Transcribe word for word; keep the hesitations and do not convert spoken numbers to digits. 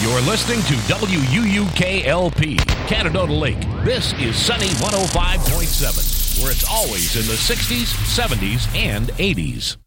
You're listening to W U U K L P, Canadota Lake. This is Sunny one oh five point seven, where it's always in the sixties, seventies, and eighties.